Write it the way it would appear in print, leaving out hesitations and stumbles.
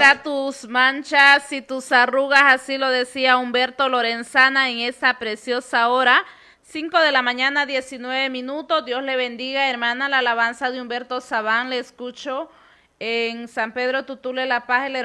quita tus manchas y tus arrugas, así lo decía Humberto Lorenzana en esa preciosa hora. 5 de la mañana, 19 minutos. Dios le bendiga, hermana. La alabanza de Humberto Sabán le escucho en San Pedro Tutule, La Paz.